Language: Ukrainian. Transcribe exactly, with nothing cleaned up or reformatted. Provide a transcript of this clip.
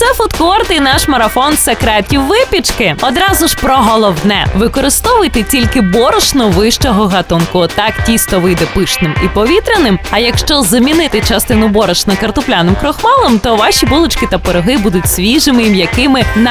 фудкорт і наш марафон секретів випічки. Одразу ж про головне. Використовуйте тільки борошно вищого гатунку. Так тісто вийде пишним і повітряним. А якщо замінити частину борошна картопляним крохмалем, то ваші булочки та пироги будуть свіжими і м'якими